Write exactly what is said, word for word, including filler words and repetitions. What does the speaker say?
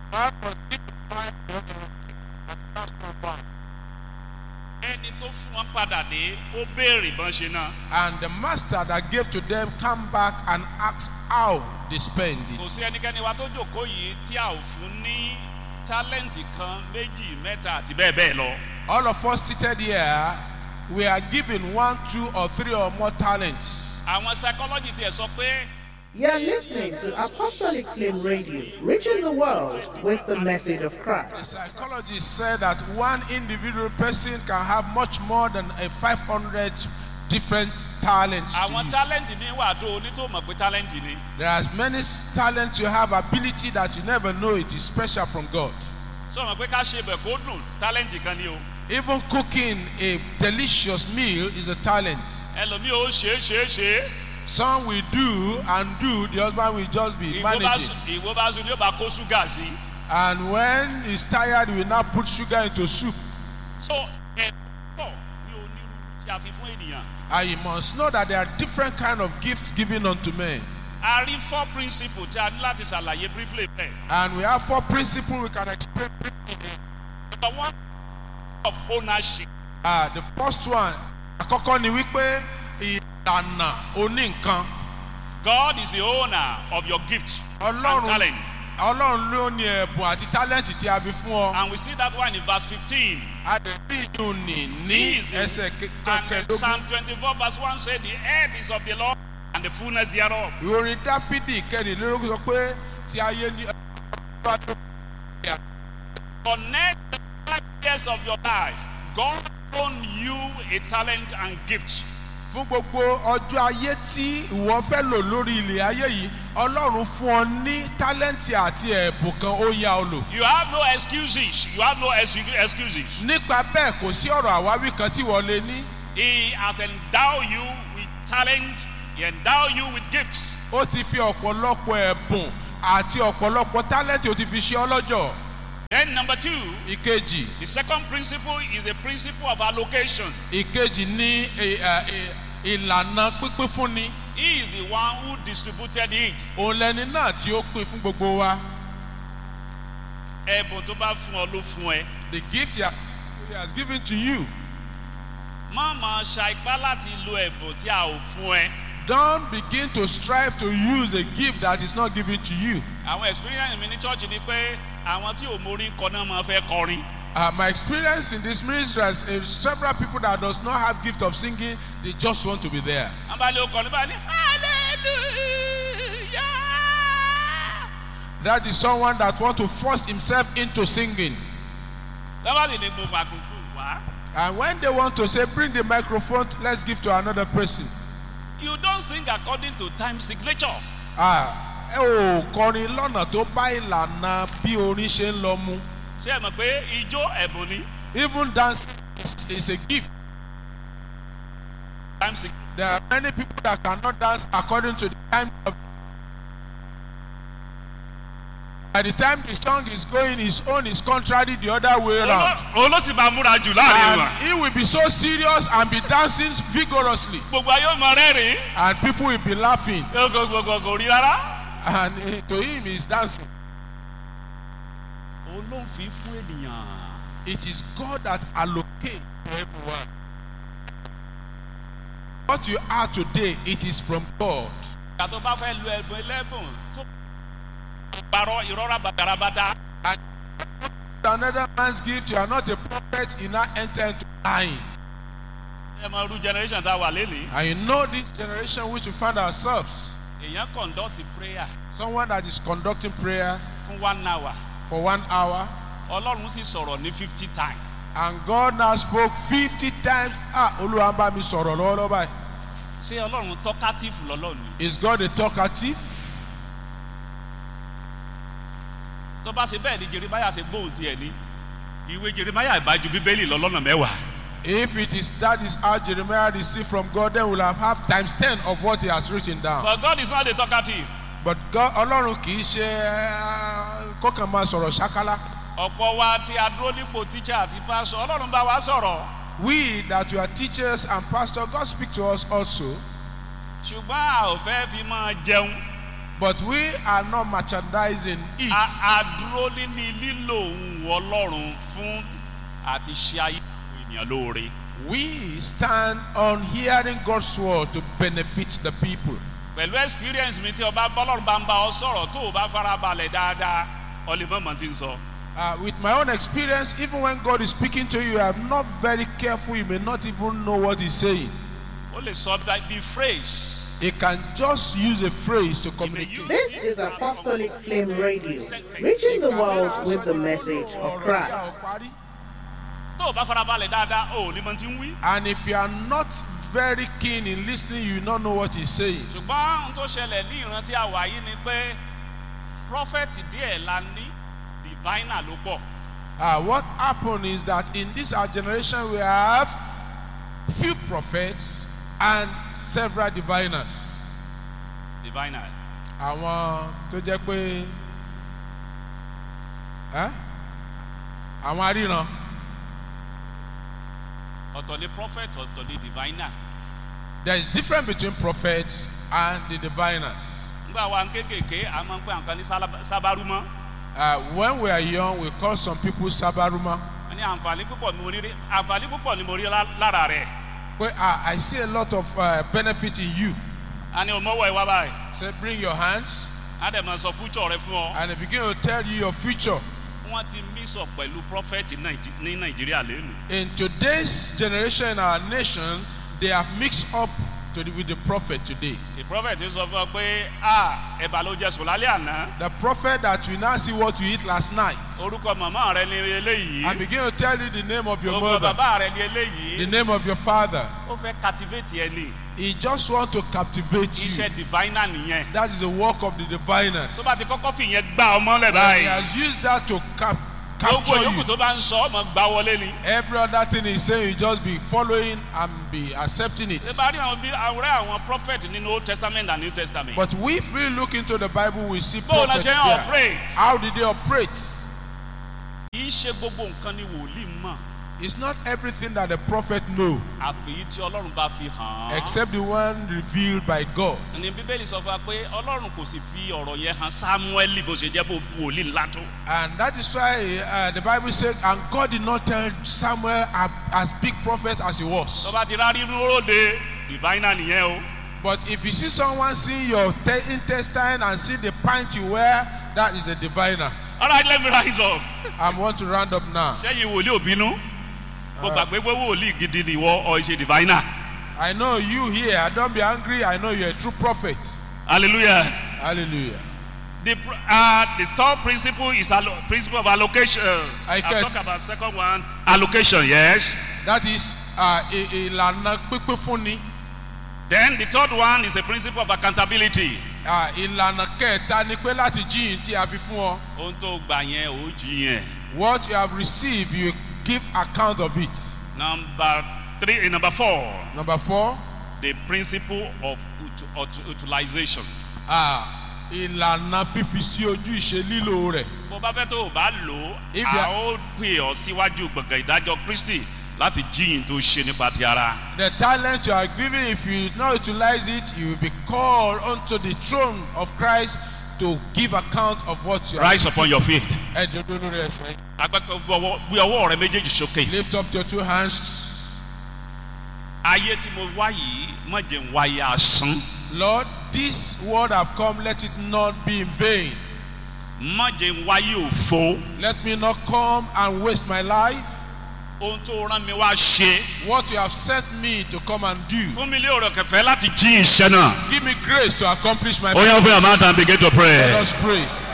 God was given five hundred, and that's not one. ẹni tó fún wọn padà dé ó béèrè bọ́n ṣe náà. And the master that gave to them come back and asked how they spend kò it. sí ẹnikẹ́ni wa tó jókòó yìí tí a ò fún ní tálẹ́ǹtì kan méjì mẹ́ta àti bẹ́ẹ̀ bẹ́ẹ̀ lọ. All of us seated here, we are given one, two, or three or more talents. àwọn psychology tiẹ̀ sọ pé You're listening to Apostolic Flame Radio, reaching the world with the message of The Christ. psychologist said that one individual person can have much more than a five hundred different talents to àwọn use. tálẹ́ǹtì mi wà tó oní tó mọ̀ pé tálẹ́ǹtì ni. There are many talents you have, ability that you never know it is special from God. sọ ma pé ká ṣe bẹ̀ kó dùn tálẹ́ǹtì kan ni o. Even cooking a delicious meal is a talent. ẹlòmíì ó ṣe é ṣe é ṣe é. Some will do and do, the husband will just be ìwọ bá managing. sùn ìwọ bá sùn ni ó bá kó ṣúgà sí. And when he's tired, he will now put sugar into soup. so ẹ̀ pọ̀ ní onírúurú tí a fi fún ènìyàn. And you must know that there are different kind of gifts given unto men. a rí four principles tí a ní láti ṣàlàyé briefly bẹ́ẹ̀. And we have four principles we can explain. number one of ownership. Uh, the first one, àkọ́kọ́ ni wípé ìlànà oní nǹkan. God is the owner of your gift and Ọlọ́run talent. Ọlọ́run ló ní ẹ̀bùn àti tálẹ́ǹtì tí a fi fún ọ. And we see that one in verse fifteen. Adẹ̀bí ìdùn ní He ní is the- ẹsẹ̀ And kẹkẹdógún. Psalm twenty-four verse one said, the earth is of the Lord and the fullness thereof. Ìròyìn Dáfídì kẹrìnlélógún sọ pé tí ayé ní. Connect the five years of your life. God loaned you a talent and gift. Fún gbogbo ọjọ́ ayé tí ìwọ fẹ́ lò lórí ilẹ̀ ayé yìí, Ọlọ́run fún ọ ní tálẹ́ǹtì àti ẹ̀bùn kan ó yá ọ lò. You have no excuses. You have no ex- excuses. Nípa bẹ́ẹ̀ kò sí ọ̀rọ̀ àwáwí kan tí wọ́n lè ní. He has endowed you with talent. He endowed you with gifts. Ó ti fi ọ̀pọ̀lọpọ̀ ẹ̀bùn àti ọ̀pọ̀lọpọ̀ tálẹ́ǹtì ó ti fi ṣe ọlọ́jọ̀. Then number two, Ìkejì. the second principle is the principle of allocation. Ìkejì ní ẹ, ẹ, ẹ, ìlànà pínpín fúnni. He is the one who distributed it. Òun lẹni náà tí ó pín fún gbogbo wa. Ẹ̀bùn tó bá fún ọ ló fún ẹ. The gift he has, he has given to you. Má máa ṣa ipá láti lo ẹ̀bùn tí a ò fún ẹ. Don't begin to strive to use a gift that is not given to you. Àwọn experience mi ní church ni pé àwọn tí ò mórí kọ náà máa fẹ́ kọrin. Uh, my experience in this ministry is uh, several people that does not have gift of singing, they just want to be there. Wọ́n bá lé okọ̀ ní báyìí ní hallelujah. That is someone that want to force himself into singing. Wọ́n bá sì ní gbogbo àkókò wá. And when they want to say, bring the microphone, let's give to another person. You don't sing according to time signature. Ah, ẹ ò kọrin lọ́nà tó bá ìlànà bí orin ṣe ń lọ mu. Ṣé ẹ mọ̀ pé ijó ẹ̀bùn ni? Even dancing is, is a gift. Time signature. There are many people that cannot dance according to the time of. By the time the song is going, his own is contrary the other way around. Òun ló sì máa múra jù láàrin wa. And he will be so serious and be dancing vigorously. Gbogbo ayé ò mọ rẹ́rìn-ín. And people will be laughing. Gbogbogbò kò rí rárá. And eh, to him, he is dancing. Òun ló ń fi fún ènìyàn. It is God that allocates to everyone. What you are today, it is from God. Ìgbà tó bá fẹ́ lu ẹ̀bùn ẹlẹ́bùn tó parọ́ ìrọ́ra bàtàràbàtà. And another man's gift, you are not a prophet, you now enter into lying. Ẹ mọ irú generation tá a wà lélẹ̀. And you know this generation which we find ourselves. Èèyàn conduct prayer Someone that is conducting prayer fún one hour. for one hour. Ọlọ́run sì sọ̀rọ̀ ní fifty times. And God now spoke fifty times. Ah, Olúwa ń bá mi sọ̀rọ̀ lọ́wọ́lọ́wọ́ báyìí. Ṣé Ọlọ́run talkative lọ́lọ́run ni? Is God a talkative? Tó bá ṣe bẹ́ẹ̀ ni Jeremiah ṣe gbóhùn tiẹ̀ ní. Ìwé Jeremiah ìbájú Bíbélì lọ́lọ́nà mẹ́wàá. If it is that is how Jeremiah received from God, then we'll have, have times ten of what he has written down. But God is not a talkative. But God, Ọlọ́run kì í ṣe kọ́kàn máa sọ̀rọ̀ ṣákálá. Ọ̀pọ̀ wa tí a dúró nípò teacher àti pastor Ọlọ́run bá wa sọ̀rọ̀. We that we are teachers and pastors, God speak to us also. Ṣùgbọ́n a ò fẹ́ fi máa jẹun. But we are not merchandising it. a a dúró ní lílo ohun Ọlọ́run fún àti ṣe ayé àwọn ènìyàn lóore. We stand on hearing God's word to benefit the people. Pẹ̀lú experience mi tí ọba bọ́lọ́run bá ń bá ọ sọ̀rọ̀ tó o bá farabalẹ̀ dáadáa ọ lè mọ̀ mọ̀ tí ń sọ. Uh, with my own experience, even when God is speaking to you, I'm not very careful. You may not even know what He's saying. Ó lè sọ bí phrase. He can just use a phrase to communicate. This is Apostolic Flame Radio, reaching the world with the message of Christ. Tó o bá farabalẹ̀ dáadáa o ní mọ̀ tí ń wí. And if you are not very keen in listening, you will not know what He's saying. Ṣùgbọ́n ohun tó ṣẹlẹ̀ ní ìran tí a wà yìí ni pé prophet díẹ̀ la ní diviner ló pọ̀. Uh, what happened is that in this our generation we have few prophets and several diviners. Diviner. Àwọn tó jẹ́ pé ẹ́ àwọn aríran. Ọ̀tọ̀ ni prophet, ọ̀tọ̀ ni diviner. There is difference between prophets and the diviners. Nígbà wa ń kékèké, a máa ń pè àǹkan ní sábàrúmọ́. Uh, when we are young, we call some people sabaruma. Wọ́n ní àǹfààní púpọ̀ ni mo rí àǹfààní púpọ̀ ni mo rí lára rẹ̀. Well, I, I see a lot of uh, benefit in you. A ní òmòwò ìwà báyìí. Say, bring your hands. A dẹ̀ máa sọ future rẹ fún ọ. And they begin to tell you your future. Wọ́n ti mix up pẹ̀lú prophet ní Nàìjíríà lẹ́nu. In today's generation in our nation, they have mixed up to the, with the prophet today. The prophet sọ fún ọ pé ah ẹ̀bà ló jẹ sùn lálẹ́ àná. The prophet that we now see what you eat last night. Orúkọ màmá rẹ ni eléyìí. I begin to tell you the name of your Orúkọ mother. bàbá rẹ ni eléyìí. The name of your father. Ó fẹ́ captivate ẹni. He just want to captivate you. Iṣẹ́ diviner nìyẹn. That is the work of the diviners. Tó bá ti kọ́kọ́ fi yẹn gbá ọmọ lẹ̀ He báyìí. has used that to cap Gbogbo capture yòókù you. tó bá ń sọ ọmọ gbá wọlé ni. Every other thing he's saying, you just be following and be accepting it. Ṣé bá rí àwọn bí àwòrán àwọn prophet nínú Old Testament and New Testament? But if we look into the Bible, we see Bó o náà prophets ṣe ń there. operate. How did they operate? Kì í ṣe gbogbo nǹkan ni wòlíì mọ̀. It's not everything that the prophet know, Àfìyí tí Ọlọ́run bá fi hàn án. except the one revealed by God. Ní Bíbélì sọ fún wa pé Ọlọ́run kò sì fi ọ̀rọ̀ yẹn hàn Sámúẹ́lì bó ṣe jẹ́ bó wòlíì ńlá tó. And that is why uh, the Bible said, and God did not tell Samuel a- as big prophet as he was. Tó bá ti rárí inú róde diviner nìyẹn o. But if you see someone seeing your te- intestine and see the pant you wear, that is a diviner. All right, let me rise up. I want to round up now. Ṣẹ́yìn wòlíì òbínú. Mo gbàgbé pé wòlíì gidi ni ìwọ ọ̀ ṣe diviner. I know you here. Don't be angry. I know you're a true prophet. Hallelujah. Hallelujah. The pr- uh, the third principle is allo- principle of allocation. I I'll can- talk about second one. Allocation, yes. That is uh, i- ìlànà pípé fúnni. Then the third one is a principle of accountability. Ah, ìlànà kẹta ni pé láti jíyìn tí a fi fún ọ. Ohun tó gbà yẹn ò jí yẹn. What you have received, you give account of it. Number three, uh, number four, Number four, the principle of ut- ut- utilization. ah, ìlànà fífi sí ojú ìṣe lílo rẹ̀. Bó bá fẹ́ tó o bá lò ó, If a you are- ó pè ọ́ síwájú gbọ̀ngàn ìdájọ́ Kristi láti jíyìn tó ṣe nípa ti ara. The talent you are giving, if you not utilize it, you will be called unto the throne of Christ to give account of what you are. Rise upon your feet. Ẹ dodo lórí ẹsẹ̀. Agbẹ́pẹ́ gbé ọwọ́ rẹ méjèèjì sókè. Lift up your two hands. Ayé tí mo wá yìí má jẹ́ n wáyé asán. Lord, this word have come, let it not be in vain. Má jẹ́ n wáyé òfo. Let me not come and waste my life. Ohun tó rán mi wá ṣe. What you have sent me to come and do. Fún mi lé ọ̀rọ̀ kẹfẹ́ láti jí iṣẹ́ náà. Give me grace to accomplish my Open your mouth and begin to Let pray. us pray.